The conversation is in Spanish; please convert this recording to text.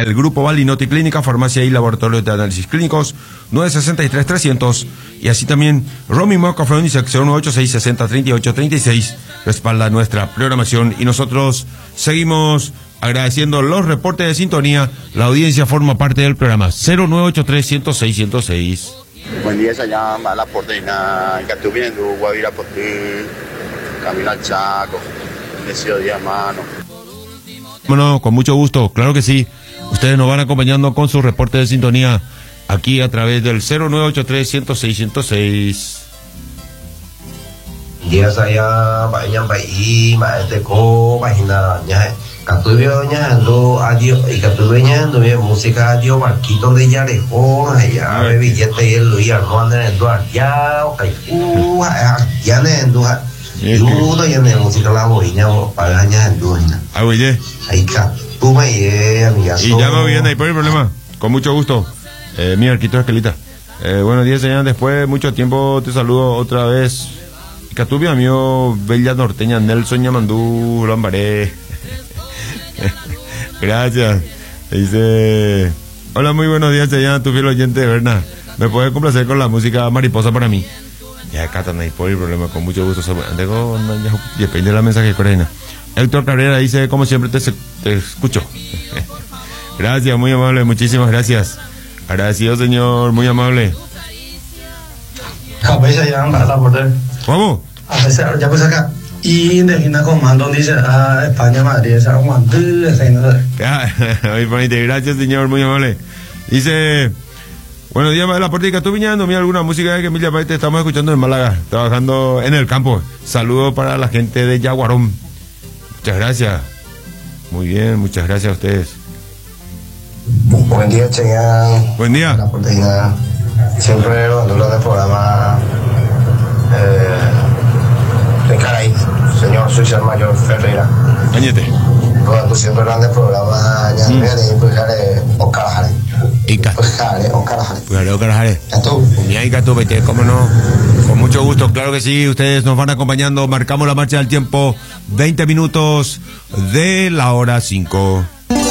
el Grupo Balinotti Clínica, Farmacia y Laboratorio de Análisis Clínicos, 963-300. Y así también Romy Moca Fronisex 096-60-38-36 respalda nuestra programación. Y nosotros seguimos agradeciendo los reportes de sintonía. La audiencia forma parte del programa. 0983-106-106. Buen día, se llama La Porteña, en Catubiendo, Guavira Potí, Camino al Chaco, bendecido día, mano. Bueno, con mucho gusto, claro que sí. Ustedes nos van acompañando con sus reportes de sintonía aquí a través del 0983-106-106. Dia saya nyampai maeteko mahina nya katubionya ando adio ikatubenya ando música adio marquito de yarejo ya billete el luya no anda ando ya ya ne ando yudo ya ne música la boiña pagaña ando ah oye ahí ka tú me amiga y ya no viene ahí por el problema con mucho gusto mi arquito Esquelita buenos días señor, después de mucho tiempo te saludo otra vez. Catubio, amigo Bella Norteña, Nelson Yamandú, Lambaré. Gracias. Dice: hola, muy buenos días, Chayán, tu fiel oyente, Berna. ¿Me puedes complacer con la música Mariposa para mí? Ya, Catan, ahí por el problema, con mucho gusto. Tengo depende de la mensaje coreana. Héctor Cabrera dice: como siempre te escucho. Gracias, muy amable, muchísimas gracias. Agradecido, señor, muy amable. ¿Cómo? A veces ya pues acá y de una comando dice a España Madrid esa comando gracias señor, muy amable. Dice: buenos días, la Puerta de Catubiña, no mira alguna música de que Emilia Paite, estamos escuchando en Málaga, trabajando en el campo. Saludos para la gente de Yaguarón. Muchas gracias. Muy bien, muchas gracias a ustedes. Buen día, Cheyenne. Buen día. La Porteña, siempre cuando hablo del programa de Caray, señor, soy el mayor Ferreira. Añete. Cuando siempre hablan del programa, ya me haré, pues haré Ocarajare. Ica. Pues haré Ocarajare. Pues haré Ocarajare. ¿Y tú? Mira, Ica, tú, vete, cómo no. Con mucho gusto, claro que sí, ustedes nos van acompañando. Marcamos la marcha del tiempo, 20 minutos de la hora 5.